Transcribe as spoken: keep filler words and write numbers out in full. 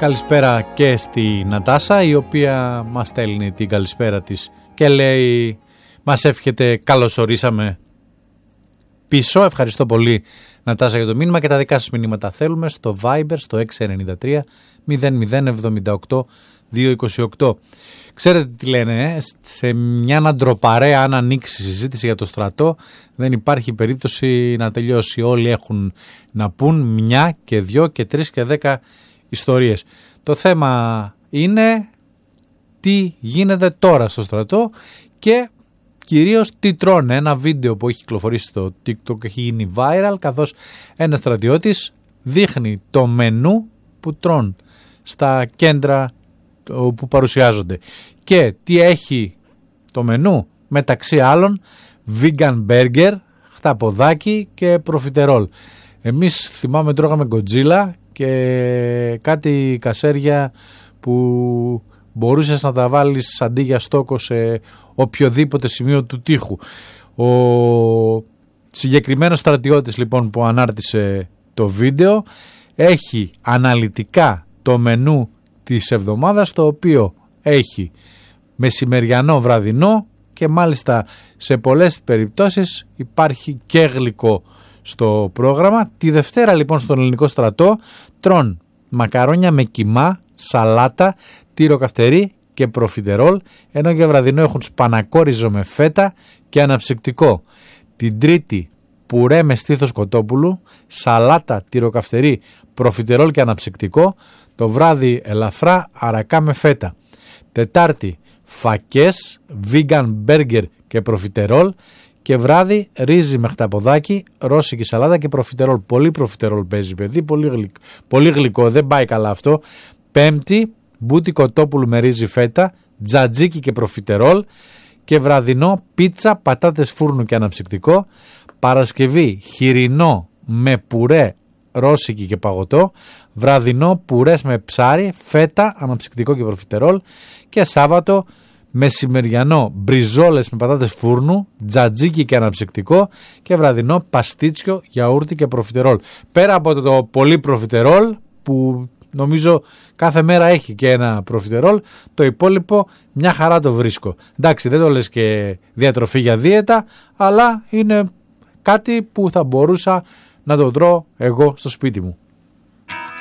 Καλησπέρα και στη Νατάσα, η οποία μας στέλνει την καλησπέρα της και λέει, μας εύχεται καλώς ορίσαμε πίσω. Ευχαριστώ πολύ, Νατάσα, για το μήνυμα, και τα δικά σας μηνύματα θέλουμε στο Viber, στο έξι εννιά τρία μηδέν μηδέν εβδομήντα οκτώ διακόσια είκοσι οκτώ. Ξέρετε τι λένε, ε? Σε μια αντροπαρέα, αν ανοίξει συζήτηση για το στρατό, δεν υπάρχει περίπτωση να τελειώσει. Όλοι έχουν να πούν μια και δυο και τρεις και δέκα ιστορίες. Το θέμα είναι τι γίνεται τώρα στο στρατό και κυρίως τι τρώνε. Ένα βίντεο που έχει κυκλοφορήσει στο TikTok έχει γίνει viral, καθώς ένας στρατιώτης δείχνει το μενού που τρώνε στα κέντρα που παρουσιάζονται. Και τι έχει το μενού? Μεταξύ άλλων vegan burger, χταποδάκι και προφιτερόλ. Εμείς θυμάμαι τρώγαμε γκοτζίλα και κάτι κασέρια που μπορούσες να τα βάλεις αντί για στόκο σε οποιοδήποτε σημείο του τοίχου. Ο συγκεκριμένος στρατιώτης λοιπόν που ανάρτησε το βίντεο έχει αναλυτικά το μενού της εβδομάδας, το οποίο έχει μεσημεριανό, βραδινό και μάλιστα σε πολλές περιπτώσεις υπάρχει και γλυκό στο πρόγραμμα. Τη Δευτέρα λοιπόν στον ελληνικό στρατό τρών μακαρόνια με κιμά, σαλάτα, τυροκαυτερί και προφιτερόλ, ενώ για βραδινό έχουν σπανακόριζο με φέτα και αναψυκτικό. Την Τρίτη πουρέ με στήθος κοτόπουλου, σαλάτα, τυροκαυτερί, προφιτερόλ και αναψυκτικό. Το βράδυ ελαφρά αρακά με φέτα. Τετάρτη φακές, vegan burger και προφιτερόλ. Και βράδυ ρύζι με χταποδάκι, ρώσικη σαλάτα και προφιτερόλ. Πολύ προφιτερόλ παίζει, παιδί, πολύ γλυκό, πολύ γλυκό, δεν πάει καλά αυτό. Πέμπτη μπούτι κοτόπουλου με ρύζι φέτα, τζατζίκι και προφιτερόλ. Και βραδινό πίτσα, πατάτες φούρνου και αναψυκτικό. Παρασκευή χοιρινό με πουρέ, ρώσικη και παγωτό. Βραδινό πουρές με ψάρι, φέτα, αναψυκτικό και προφιτερόλ. Και Σάββατο μεσημεριανό μπριζόλες με πατάτες φούρνου, τζατζίκι και αναψυκτικό. Και βραδινό παστίτσιο, γιαούρτι και προφιτερόλ. Πέρα από το πολύ προφιτερόλ που νομίζω κάθε μέρα έχει και ένα προφιτερόλ, το υπόλοιπο μια χαρά το βρίσκω. Εντάξει, δεν το λες και διατροφή για δίαιτα, αλλά είναι κάτι που θα μπορούσα να το τρώω εγώ στο σπίτι μου.